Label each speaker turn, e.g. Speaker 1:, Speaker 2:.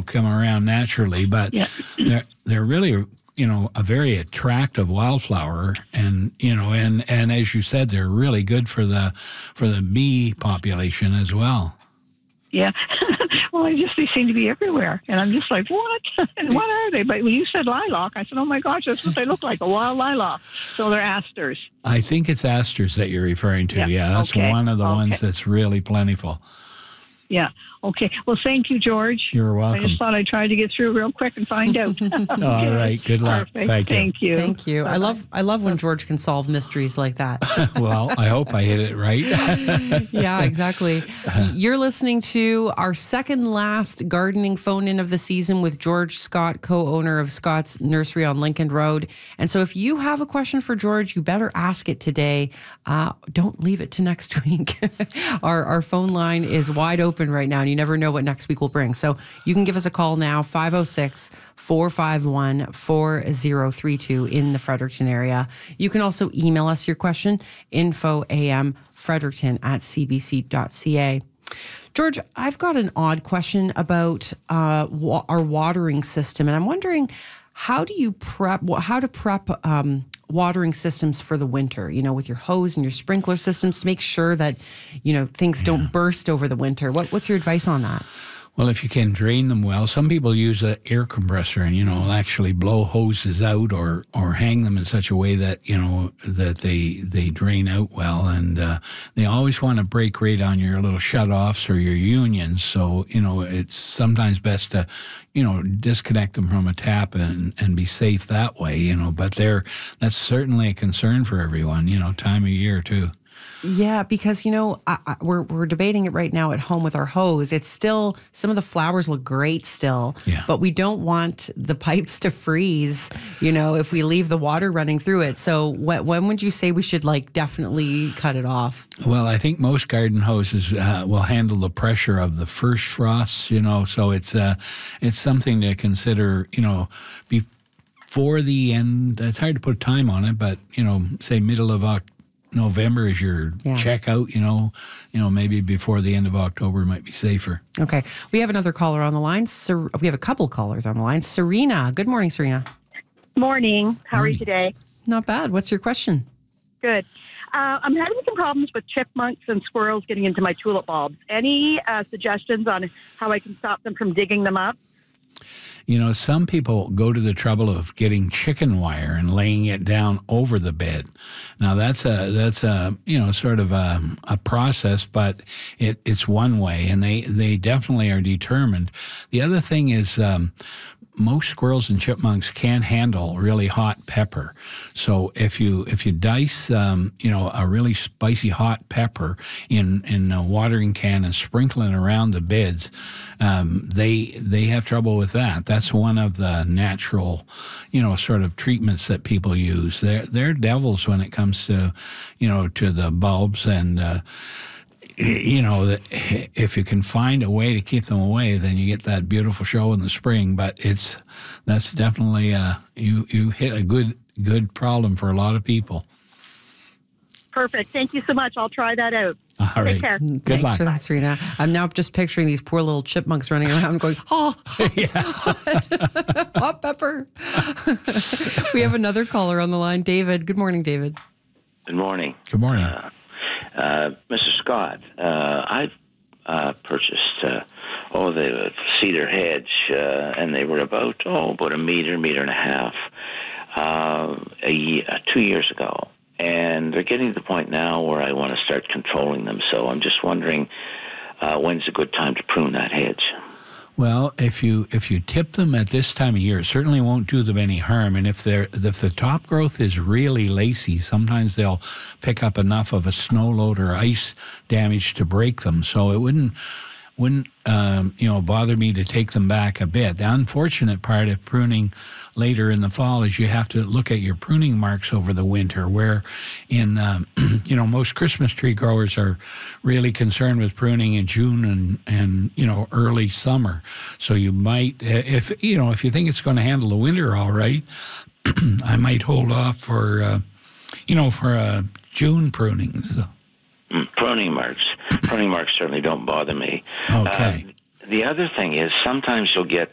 Speaker 1: come around naturally, but they're really, a very attractive wildflower, and and as you said, they're really good for the bee population as well.
Speaker 2: Yeah. Well, they seem to be everywhere. And I'm just like, what? And what are they? But when you said lilac, I said, oh my gosh, that's what they look like, a wild lilac. So they're asters.
Speaker 1: I think it's asters that you're referring to. Yeah, that's one of the ones that's really plentiful.
Speaker 2: Yeah. Okay. Well, thank you, George.
Speaker 1: You're welcome.
Speaker 2: I just thought I'd try to get through real quick and find out.
Speaker 1: All right. Good luck.
Speaker 2: Perfect. Thank you.
Speaker 3: Thank you.
Speaker 2: Bye-bye.
Speaker 3: I love when George can solve mysteries like that.
Speaker 1: Well, I hope I hit it right.
Speaker 3: Yeah, exactly. You're listening to our second last gardening phone-in of the season with George Scott, co-owner of Scott's Nursery on Lincoln Road. And so if you have a question for George, you better ask it today. Don't leave it to next week. Our phone line is wide open right now, and you never know what next week will bring. So you can give us a call now, 506-451-4032 in the Fredericton area. You can also email us your question, info.amfredericton@cbc.ca. George, I've got an odd question about our watering system, and I'm wondering, how to prep watering systems for the winter, with your hose and your sprinkler systems to make sure that, things don't burst over the winter. What's your advice on that?
Speaker 1: Well, if you can drain them well, some people use an air compressor and, actually blow hoses out or hang them in such a way that, that they drain out well. And they always want to break right on your little shutoffs or your unions. So, it's sometimes best to, disconnect them from a tap and be safe that way, But that's certainly a concern for everyone, time of year too.
Speaker 3: Yeah, because, we're debating it right now at home with our hose. It's still, some of the flowers look great still, but we don't want the pipes to freeze, if we leave the water running through it. So when would you say we should definitely cut it off?
Speaker 1: Well, I think most garden hoses will handle the pressure of the first frosts, so it's something to consider, before the end. It's hard to put time on it, but, say middle of November is your checkout, maybe before the end of October might be safer.
Speaker 3: Okay. We have another caller on the line. We have a couple callers on the line. Serena. Good morning, Serena.
Speaker 4: Morning. How are you today?
Speaker 3: Not bad. What's your question?
Speaker 4: Good. I'm having some problems with chipmunks and squirrels getting into my tulip bulbs. Any suggestions on how I can stop them from digging them up?
Speaker 1: Some people go to the trouble of getting chicken wire and laying it down over the bed. Now that's a sort of a process, but it's one way, and they definitely are determined. The other thing is, most squirrels and chipmunks can't handle really hot pepper. So if you dice a really spicy hot pepper in a watering can and sprinkle it around the beds, they have trouble with that. That's one of the natural, sort of treatments that people use. They're devils when it comes to, to the bulbs, and if you can find a way to keep them away, then you get that beautiful show in the spring. But that's definitely you hit a good problem for a lot of people.
Speaker 4: Perfect. Thank you so much. I'll try that out.
Speaker 1: All right.
Speaker 4: Take care.
Speaker 1: Good luck.
Speaker 3: Thanks for that, Serena. I'm now just picturing these poor little chipmunks running around going, hot pepper. We have another caller on the line. David. Good morning, David.
Speaker 5: Good morning.
Speaker 1: Good morning.
Speaker 5: Mr. Scott, I've purchased the cedar hedge, and they were about a meter and a half 2 years ago. And they're getting to the point now where I want to start controlling them. So I'm just wondering when's a good time to prune that hedge?
Speaker 1: Well, if you tip them at this time of year, it certainly won't do them any harm. And if the top growth is really lacy, sometimes they'll pick up enough of a snow load or ice damage to break them. So it wouldn't bother me to take them back a bit. The unfortunate part of pruning later in the fall is you have to look at your pruning marks over the winter, where in most Christmas tree growers are really concerned with pruning in June and early summer. So you might, if you think it's going to handle the winter all right, I might hold off for a June pruning. So.
Speaker 5: Pruning marks certainly don't bother me.
Speaker 1: Okay.
Speaker 5: The other thing is sometimes you'll get